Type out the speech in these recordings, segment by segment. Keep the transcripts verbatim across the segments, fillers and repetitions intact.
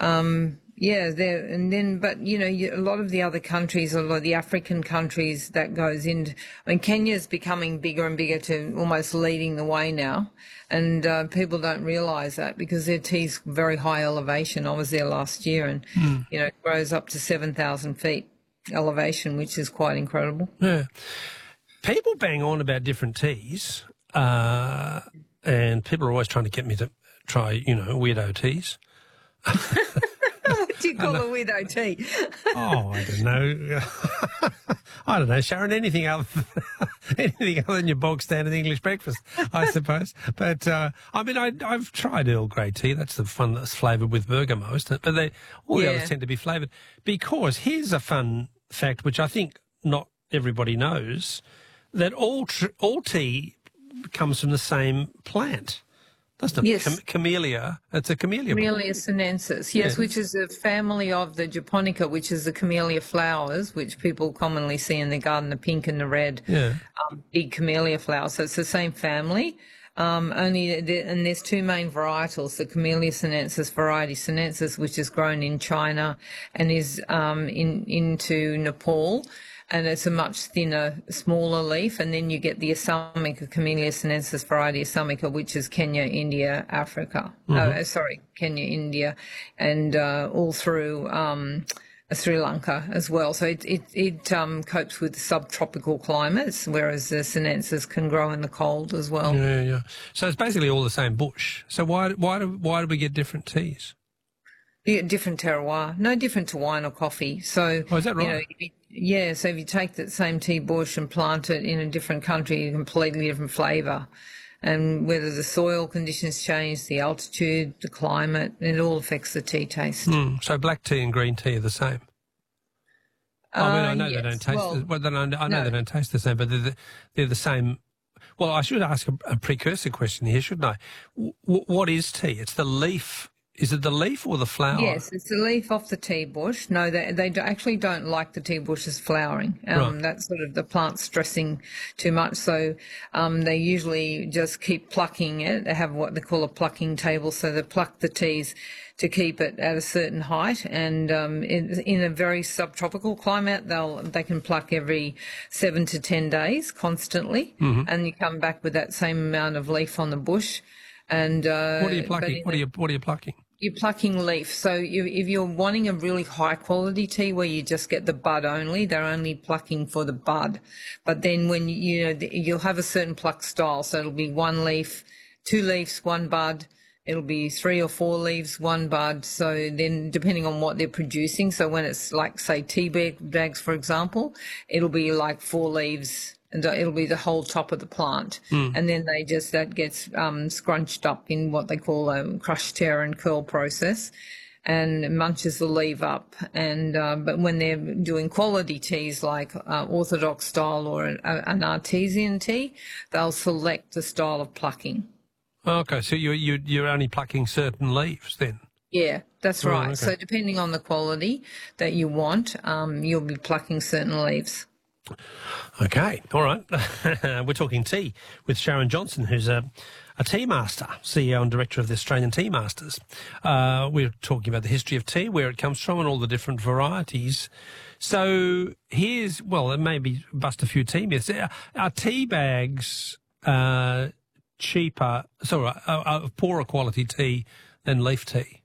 Um, yeah, there and then, but you know, you, a lot of the other countries, a lot of the African countries that goes in. I mean, Kenya is becoming bigger and bigger to almost leading the way now, and uh, people don't realise that because their tea's very high elevation. I was there last year, and Mm. you know, it grows up to seven thousand feet elevation, which is quite incredible. Yeah. People bang on about different teas, uh, and people are always trying to get me to try, you know, weirdo teas. What do you call a widow tea? Oh, I don't know. I don't know, Sharon. Anything other, anything other than your bog standard English breakfast, I suppose. But uh, I mean, I, I've tried Earl Grey tea. That's the fun that's flavoured with bergamot. But they all the Yeah. others tend to be flavoured. Because here's a fun fact, which I think not everybody knows, that all tr- all tea comes from the same plant. Doesn't it? Yes. Cam- camellia. It's a camellia. Camellia sinensis, yes, Yeah. which is a family of the japonica, which is the camellia flowers, which people commonly see in the garden, the pink and the red, Yeah. um, big camellia flowers. So it's the same family. Um, only the, and there's two main varietals: the Camellia sinensis variety sinensis, which is grown in China and is um, in into Nepal. And it's a much thinner, smaller leaf. And then you get the Assamica, Camellia sinensis variety Assamica, which is Kenya, India, Africa. Mm-hmm. Uh, sorry, Kenya, India, and uh, all through um, Sri Lanka as well. So it it, it um, copes with subtropical climates, whereas the sinensis can grow in the cold as well. Yeah, yeah. So it's basically all the same bush. So why why do why do we get different teas? Yeah, different terroir, no different to wine or coffee. So, Oh, is that you know, right? if you, yeah, so if you take that same tea bush and plant it in a different country, a completely different flavour. And whether the soil conditions change, the altitude, the climate, it all affects the tea taste. Mm, so black tea and green tea are the same. I mean, I Uh, know they yes, don't taste. well, the, well, they don't, I know no. they don't taste the same, but they're the, they're the same. Well, I should ask a, a precursor question here, shouldn't I? W- what is tea? It's the leaf. Is it the leaf or the flower? Yes, it's the leaf off the tea bush. No, they they do- actually don't like the tea bushes flowering. Um, Right. That's sort of the plant stressing too much. So um, they usually just keep plucking it. They have what they call a plucking table. So they pluck the teas to keep it at a certain height. And um, in, in a very subtropical climate, they'll they can pluck every seven to ten days constantly, Mm-hmm. and you come back with that same amount of leaf on the bush. And uh, What are you but plucking? in What are the- you What are you plucking? You're plucking leaf. So you, if you're wanting a really high quality tea where you just get the bud only, they're only plucking for the bud. But then when you, you know, you'll have a certain pluck style. So it'll be one leaf, two leaves, one bud. It'll be three or four leaves, one bud. So then depending on what they're producing. So when it's like, say, tea bag, bags, for example, it'll be like four leaves. And it'll be the whole top of the plant. Mm. And then they just, that gets um, scrunched up in what they call a crush, tear and curl process and munches the leaf up. And uh, but when they're doing quality teas like uh, orthodox style or an, an artesian tea, they'll select the style of plucking. Okay, so you you you're only plucking certain leaves then. Yeah, that's Oh, right. okay. So depending on the quality that you want, um, you'll be plucking certain leaves. Okay, all right. We're talking tea with Sharon Johnson, who's a, a tea master, C E O and director of the Australian Tea Masters. Uh, we're talking about the history of tea, where it comes from and all the different varieties. So here's, well, maybe bust a few tea myths. Are, are tea bags uh, cheaper, sorry, uh, uh, poorer quality tea than leaf tea?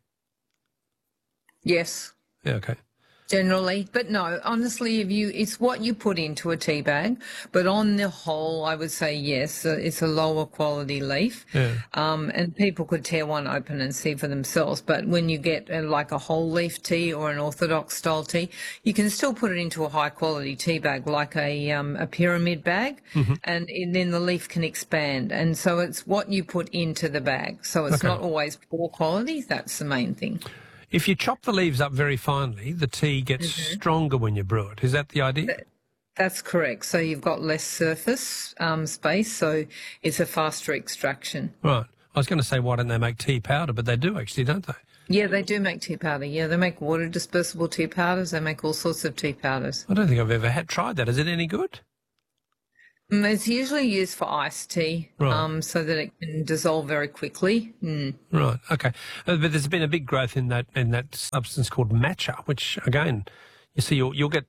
Yes. Yeah, okay. Generally, but no, honestly, if you, it's what you put into a tea bag, but on the whole, I would say yes, uh, it's a lower quality leaf. Yeah. Um, and people could tear one open and see for themselves. But when you get uh, like a whole leaf tea or an orthodox style tea, you can still put it into a high quality tea bag, like a, um, a pyramid bag, Mm-hmm. and, and then the leaf can expand. And so it's what you put into the bag. So it's Okay. not always poor quality. That's the main thing. If you chop the leaves up very finely, the tea gets Mm-hmm. stronger when you brew it. Is that the idea? That's correct. So you've got less surface um, space, so it's a faster extraction. Right. I was going to say, why don't they make tea powder? But they do actually, don't they? Yeah, they do make tea powder. Yeah, they make water dispersible tea powders. They make all sorts of tea powders. I don't think I've ever had tried that. Is it any good? Mm, It's usually used for iced tea, Right. um, so that it can dissolve very quickly. Mm. Right. Okay. Uh, but there's been a big growth in that in that substance called matcha, which again, you see, you'll you'll get.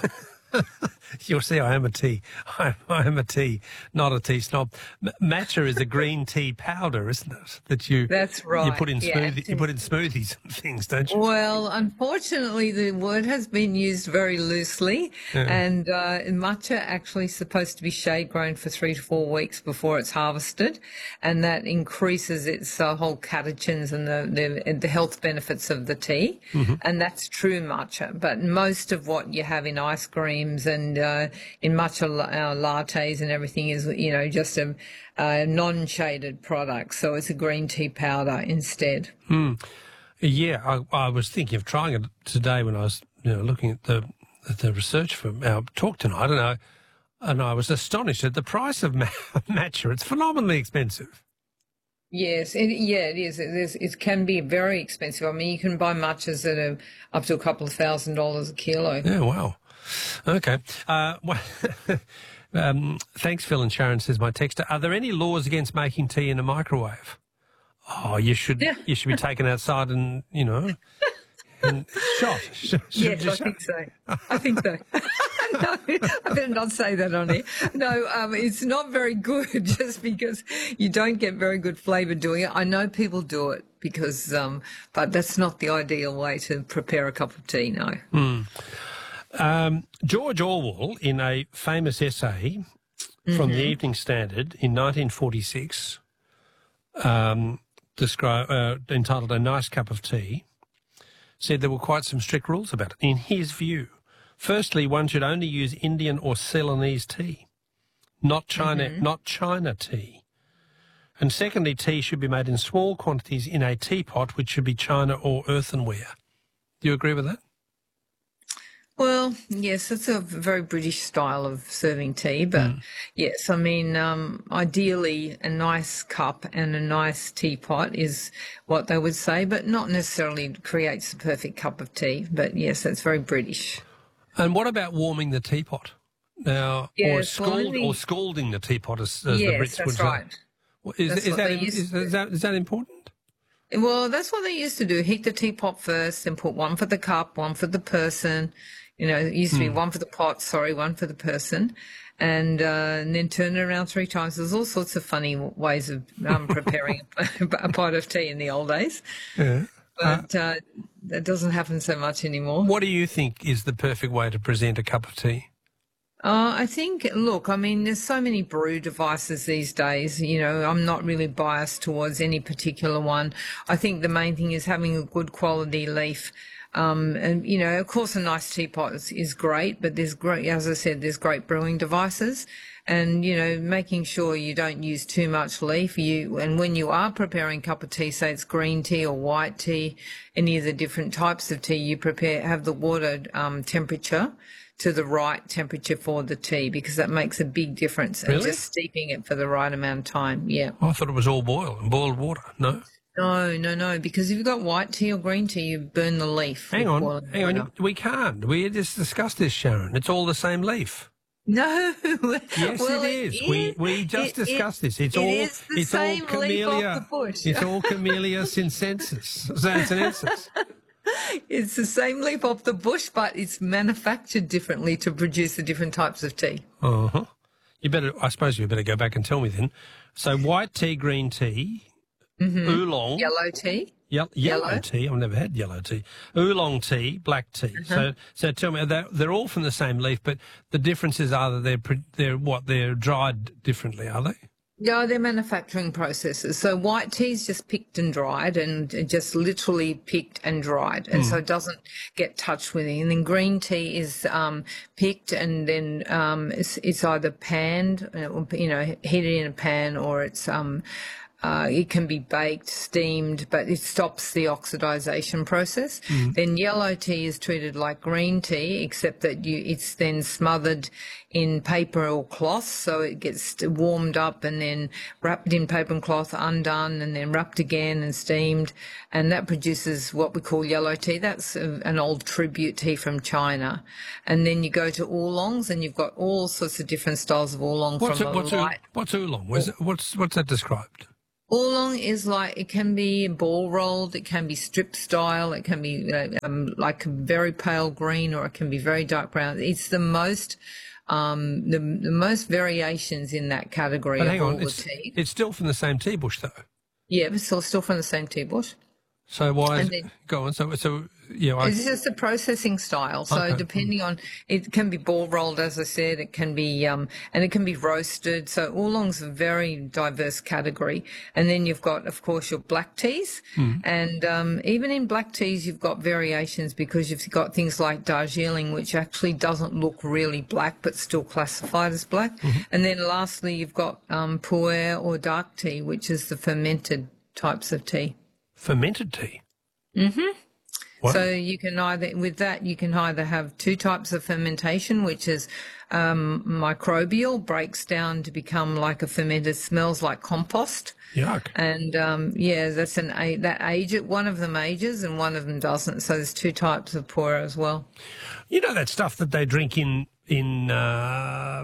You'll see, I am a tea. I, I am a tea, not a tea snob. M- matcha is a green tea powder, isn't it? That you That's right. you put in Yeah. smoothie, you put in smoothies and things, don't you? Well, unfortunately, the word has been used very loosely, and uh, matcha actually is supposed to be shade grown for three to four weeks before it's harvested, and that increases its uh, whole catechins and the, the and the health benefits of the tea, and that's true matcha. But most of what you have in ice creams and uh, in matcha la- uh, lattes and everything is, you know, just a, a non-shaded product, so it's a green tea powder instead. Yeah, I, I was thinking of trying it today when I was, you know, looking at the at the research for our talk tonight, and I and I was astonished at the price of ma- matcha. It's phenomenally expensive. Yes, it, yeah, it is. It is. It can be very expensive. I mean, you can buy matchas that are up to a couple of thousand dollars a kilo. Yeah, wow. Okay. Uh, well, um, thanks, Phil and Sharon, says my texter. Are there any laws against making tea in a microwave? Oh, you should Yeah. you should be taken outside and, you know, and shot. Should, Yes, you I shot? think so. I think so. No, I better not say that on here. No, um, it's not very good just because you don't get very good flavour doing it. I know people do it because, um, but that's not the ideal way to prepare a cup of tea, no. Um, George Orwell, in a famous essay from the Evening Standard in nineteen forty-six, um, describe, uh, entitled A Nice Cup of Tea, said there were quite some strict rules about it. In his view, firstly, one should only use Indian or Ceylonese tea, not China, not China tea. And secondly, tea should be made in small quantities in a teapot, which should be china or earthenware. Do you agree with that? Well, yes, it's a very British style of serving tea, but yes, I mean, um, ideally a nice cup and a nice teapot is what they would say, but not necessarily creates the perfect cup of tea. But yes, that's very British. And what about warming the teapot? Now, or, Yes, well, scald, only- or scalding the teapot, as, as the Yes, Brits would that's say. right. Well, Is, That's is, what that, they is, used is, to do. that, is that important? Well, that's what they used to do. Heat the teapot first, then put one for the cup, one for the person. You know, it used to be one for the pot, sorry, one for the person. And, uh, and then turn it around three times. There's all sorts of funny ways of um, preparing a, a pot of tea in the old days. Yeah. But uh, that doesn't happen so much anymore. What do you think is the perfect way to present a cup of tea? Uh, I think, look, I mean, there's so many brew devices these days. You know, I'm not really biased towards any particular one. I think the main thing is having a good quality leaf. Um, and, you know, of course, a nice teapot is, is great, but there's great, as I said, there's great brewing devices. And, you know, making sure you don't use too much leaf. You, and when you are preparing a cup of tea, say it's green tea or white tea, any of the different types of tea, you prepare, have the water um, temperature to the right temperature for the tea, because that makes a big difference. And Really? just steeping it for the right amount of time. Yeah. I thought it was all boil and boiled water. No. No, no, no, because if you've got white tea or green tea, you burn the leaf. Hang with on. boiling Hang on. water. We can't. We just discussed this, Sharon. It's all the same leaf. No. Yes, well, it is. We we just It- it- discussed this. It's it all is the it's same all leaf off Camellia. the bush. It's all Camellia sinensis. Sinensis. It's the same leaf off the bush, but it's manufactured differently to produce the different types of tea. Uh huh. You better. I suppose you better go back and tell me then. So white tea, green tea, oolong, Yellow tea. Ye- yellow, Yellow. tea. I've never had yellow tea. Oolong tea, black tea. Uh-huh. So, so tell me, they're, they're all from the same leaf, but the differences are that they're pro- they're what they're dried differently, are they? No, they're manufacturing processes. So white tea is just picked and dried, and just literally picked and dried, and so it doesn't get touched with it. And then green tea is um, picked, and then um, it's, it's either panned, uh, or, you know, heated in a pan, or it's um, Uh, it can be baked, steamed, but it stops the oxidization process. Mm. Then yellow tea is treated like green tea, except that you, it's then smothered in paper or cloth, so it gets warmed up and then wrapped in paper and cloth, undone, and then wrapped again and steamed, and that produces what we call yellow tea. That's a, an old tribute tea from China. And then you go to oolongs, and you've got all sorts of different styles of oolong. What's from a, what's, light. a, what's oolong? What's, what's, what's that described? Oolong is like, it can be ball rolled, it can be strip style, it can be uh, um, like a very pale green, or it can be very dark brown. It's the most, um, the, the most variations in that category But of hang all on, the it's, tea. it's still from the same tea bush, though. Yeah, but still, still from the same tea bush. So why is And then- go on? So so yeah, I, It's just a processing style. So Okay. depending on, it can be ball rolled, as I said, it can be, um, and it can be roasted. So oolong's a very diverse category. And then you've got, of course, your black teas. Mm. And um, even in black teas, you've got variations, because you've got things like Darjeeling, which actually doesn't look really black, but still classified as black. Mm-hmm. And then lastly, you've got um, pu'er or dark tea, which is the fermented types of tea. fermented tea. Mm-hmm. What? So you can either, with that, you can either have two types of fermentation, which is um, microbial, breaks down to become like a fermented, smells like compost. Yuck. And um, yeah, that's an a that age. One of them ages and one of them doesn't. So there's two types of pu'er as well. You know that stuff that they drink in in uh,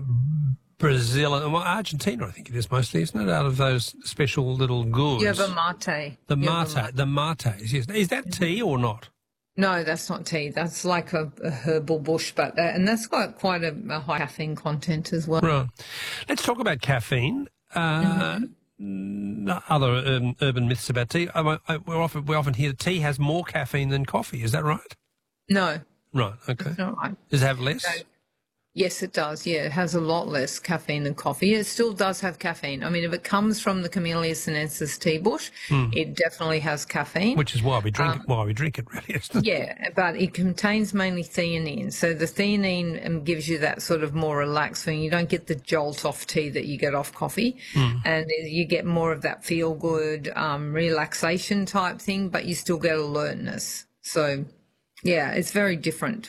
Brazil and well, Argentina, I think it is mostly, isn't it? Out of those special little gourds. Yerba mate. The Yerba mate, the mates. Yes. Is that tea or not? No, that's not tea. That's like a, a herbal bush, but uh, and that's got quite a, a high caffeine content as well. Right. Let's talk about caffeine. Uh, mm-hmm. Other um, urban myths about tea. I, I, we often we often hear that tea has more caffeine than coffee. Is that right? No, Right. Okay. that's not right. Does it have less? No. Yes, it does. Yeah, it has a lot less caffeine than coffee. It still does have caffeine. I mean, if it comes from the Camellia sinensis tea bush, it definitely has caffeine. Which is why we drink it. Why we drink it, really. Isn't it? Yeah, but it contains mainly theanine. So the theanine um, gives you that sort of more relaxed feeling. You don't get the jolt off tea that you get off coffee, and you get more of that feel good um, relaxation type thing, but you still get alertness. So, yeah, it's very different.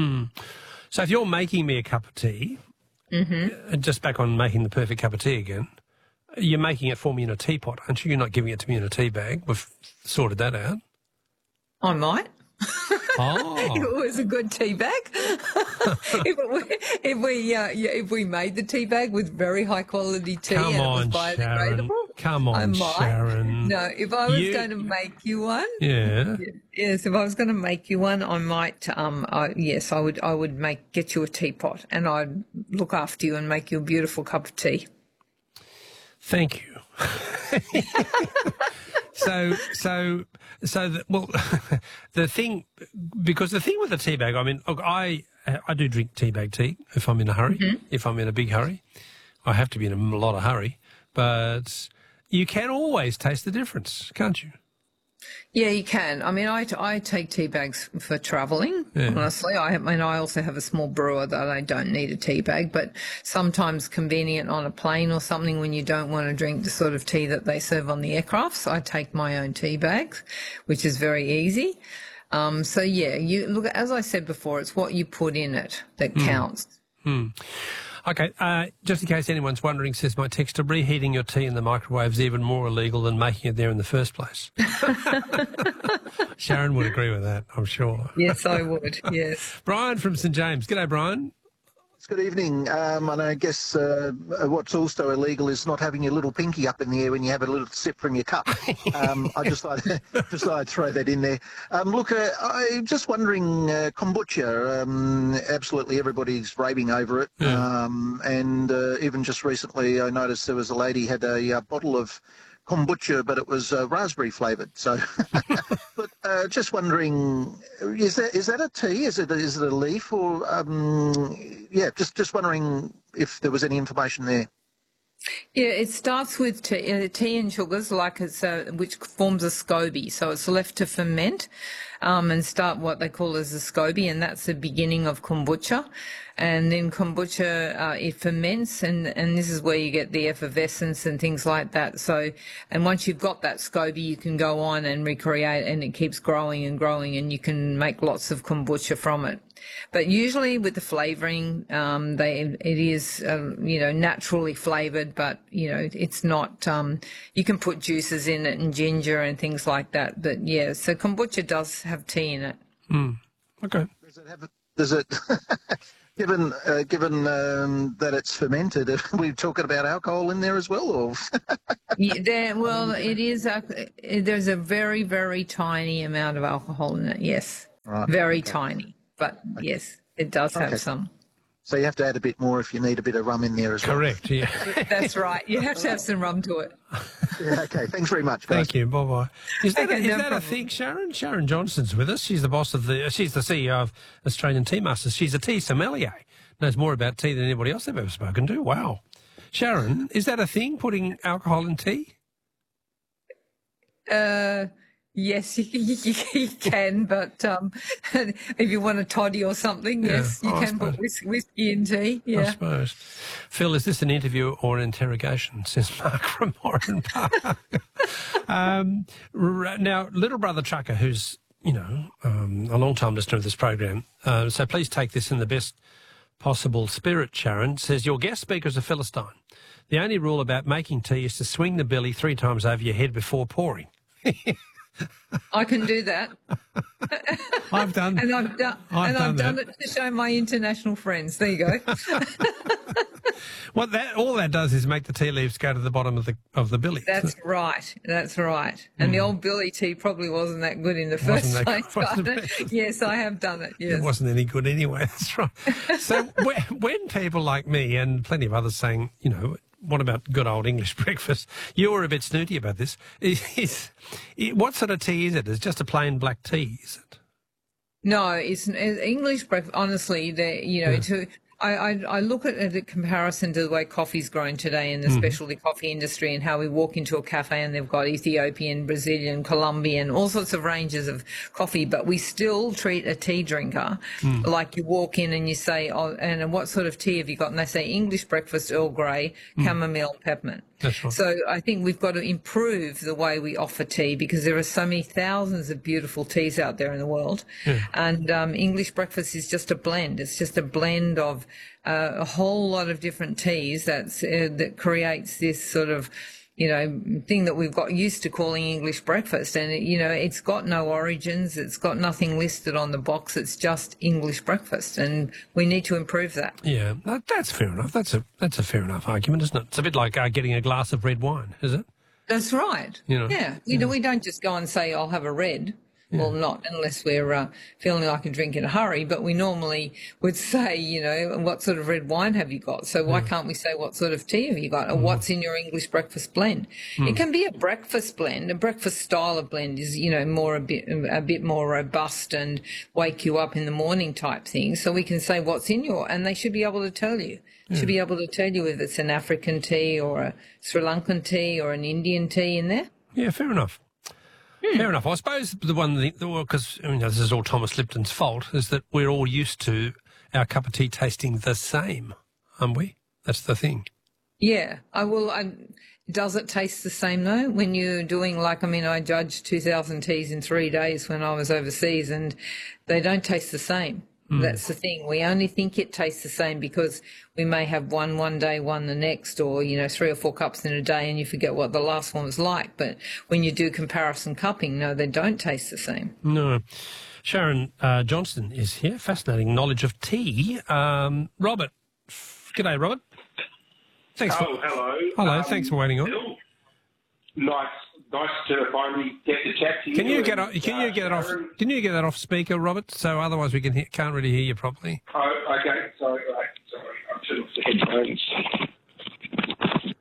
So if you're making me a cup of tea, mm-hmm. just back on making the perfect cup of tea again, you're making it for me in a teapot, aren't you? You're not giving it to me in a tea bag. We've sorted that out. I might. Oh. If it was a good tea bag. if, it were, if we uh, yeah, if we made the tea bag with very high quality tea Come and on, it was Sharon. biodegradable, Come on, I might. Sharon. No, if I was You- going to make you one, Yeah. yes, if I was going to make you one, I might. Um, I, yes, I would. I would make get you a teapot, and I'd look after you and make you a beautiful cup of tea. Thank you. so, so, so, the, well, the thing, because the thing with the tea bag, I mean, look, I, I do drink tea bag tea if I'm in a hurry, Mm-hmm. if I'm in a big hurry. I have to be in a lot of hurry, but you can always taste the difference, can't you? Yeah, you can. I mean, I, I take tea bags for travelling, Yeah. honestly. I have, and I also have a small brewer that I don't need a tea bag, but sometimes convenient on a plane or something when you don't want to drink the sort of tea that they serve on the aircrafts. I take my own tea bags, which is very easy. Um, so, yeah, you look, as I said before, it's what you put in it that counts. Okay, uh, just in case anyone's wondering, says my texter, reheating your tea in the microwave is even more illegal than making it there in the first place. Sharon would agree with that, I'm sure. Yes, I would, yes. Brian from St James. G'day, Brian. Good evening. Um, and I guess uh, what's also illegal is not having your little pinky up in the air when you have a little sip from your cup. Um, I just thought, just thought I'd throw that in there. Um, look, uh, I'm just wondering, uh, kombucha, um, absolutely everybody's raving over it. Yeah. Um, and uh, even just recently I noticed there was a lady had a, uh bottle of kombucha, but it was uh, raspberry flavoured. So, but uh, just wondering, is that is that a tea? Is it is it a leaf or um, yeah? Just just wondering if there was any information there. Yeah, it starts with tea, uh, tea and sugars, like it's uh, which forms a SCOBY, so it's left to ferment, um, and start what they call as a SCOBY, and that's the beginning of kombucha. And then kombucha, uh, it ferments, and, and this is where you get the effervescence and things like that. So, and once you've got that SCOBY, you can go on and recreate, and it keeps growing and growing, and you can make lots of kombucha from it. But usually with the flavouring, um, they it is uh, you know naturally flavoured, but you know it's not. Um, you can put juices in it and ginger and things like that. But yeah, so kombucha does have tea in it. Mm. Okay. Does it have? A, does it? Given uh, given um, that it's fermented, are we talking about alcohol in there as well, or? Yeah, there, well, it is. A, there's a very very tiny amount of alcohol in it. Yes, Right. very Okay. tiny. But yes, it does have Okay. some. So you have to add a bit more if you need a bit of rum in there as well. Correct. Yeah. That's right. You have to have some rum to it. Yeah, okay. Thanks very much, guys. Thank you. Bye bye. Is that, Okay, a, is no that a problem. thing, Sharon? Sharon Johnson's with us. She's the boss of the. She's the C E O of Australian Tea Masters. She's a tea sommelier. Knows more about tea than anybody else I've ever spoken to. Wow. Sharon, is that a thing? Putting alcohol in tea? Uh, yes, you, you, you can, but um, if you want a toddy or something, yes, Yeah, you oh, I can put suppose. whis- whiskey in tea. I Yeah. suppose. Phil, is this an interview or an interrogation? Says Mark from Moran Park. um, r- now, little brother Trucker, who's, you know, um, a long-time listener of this program, uh, so please take this in the best possible spirit, Sharon, says, your guest speaker is a Philistine. The only rule about making tea is to swing the belly three times over your head before pouring. I can do that, I've done and I've done, I've and done I've done that. it to show my international friends. There you go. What that all that does is make the tea leaves go to the bottom of the of the billy. That's right. That's right. And the old Billy tea probably wasn't that good in the first Wasn't that place. good, wasn't but it? yes, I have done it. Yes. It wasn't any good anyway. That's right. So when, when people like me and plenty of others saying, you know, what about good old English breakfast? You were a bit snooty about this. Is, is, it, what sort of tea is it? It's just a plain black tea, is it? No, it's it's English breakfast. Honestly, the you know, Yeah. to I, I I look at it in comparison to the way coffee's grown today in the specialty coffee industry, and how we walk into a cafe and they've got Ethiopian, Brazilian, Colombian, all sorts of ranges of coffee, but we still treat a tea drinker like you walk in and you say, oh, and what sort of tea have you got? And they say English breakfast, Earl Grey, chamomile, peppermint. That's right. So I think we've got to improve the way we offer tea, because there are so many thousands of beautiful teas out there in the world. And um, English breakfast is just a blend. It's just a blend of uh, a whole lot of different teas that's, uh, that creates this sort of, you know, thing that we've got used to calling English breakfast. And, it, you know, it's got no origins. It's got nothing listed on the box. It's just English breakfast. And we need to improve that. Yeah, that, that's fair enough. That's a that's a fair enough argument, isn't it? It's a bit like uh, getting a glass of red wine, is it? That's right. You know, yeah. You know, we don't just go and say, I'll have a red. Well, not unless we're uh, feeling like a drink in a hurry, but we normally would say, you know, what sort of red wine have you got? So why can't we say what sort of tea have you got, or what's in your English breakfast blend? It can be a breakfast blend. A breakfast style of blend is, you know, more a bit a bit more robust and wake you up in the morning type thing. So we can say what's in your, and they should be able to tell you. Should be able to tell you if it's an African tea or a Sri Lankan tea or an Indian tea in there. Yeah, fair enough. Fair enough. I suppose the one thing, because I mean, this is all Thomas Lipton's fault, is that we're all used to our cup of tea tasting the same, aren't we? That's the thing. Yeah, I will. I, does it taste the same though? When you're doing, like, I mean, I judged two thousand teas in three days when I was overseas, and they don't taste the same. That's the thing. We only think it tastes the same because we may have one one day, one the next, or, you know, three or four cups in a day, and you forget what the last one was like. But when you do comparison cupping, no, they don't taste the same. No. Sharon uh, Johnston is here. Fascinating knowledge of tea. Um, Robert. G'day, Robert. Thanks. Oh, for, hello. hello. Um, thanks for waiting on. Bill, nice, nice to finally get to chat to you. Can you and, get off, can you uh, get it off? Sharon. Can you get that off speaker, Robert? So otherwise we can hear, can't really hear you properly. Oh, okay. Sorry, right. Sorry. I've turned off the headphones.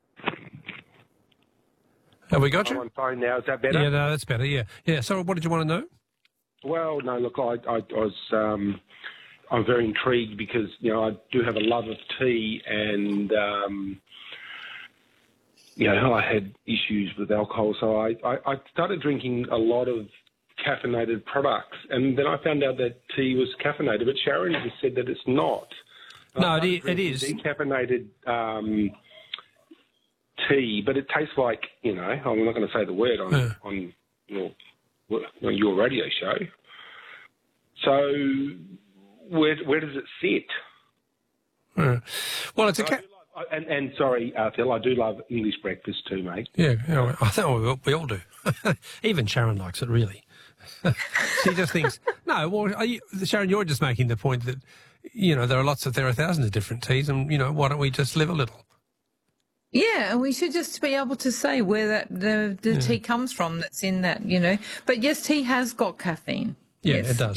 Have we got I'm you? on phone now. Is that better? Yeah, no, that's better. Yeah, yeah. So what did you want to know? Well, no, look, I, I, I was, um, I'm very intrigued because, you know, I do have a love of tea and, um, you know, I had issues with alcohol, so I, I, I started drinking a lot of caffeinated products. And then I found out that tea was caffeinated, but Sharon just said that it's not. No, I it is. It is. Decaffeinated um, tea, but it tastes like, you know, I'm not going to say the word on, Yeah. on your, on your radio show. So where where does it sit? Uh, well, it's a. Ca- I- And, and sorry, uh, Phil, I do love English breakfast too, mate. yeah, yeah, I think we all, we all do. Even Sharon likes it, really. She just thinks, no, well, are you, Sharon, you're just making the point that, you know, there are lots of, there are thousands of different teas, and, you know, why don't we just live a little? Yeah, and we should just be able to say where that the, the tea comes from that's in that, you know. But yes, tea has got caffeine. Yeah, Yes. it does.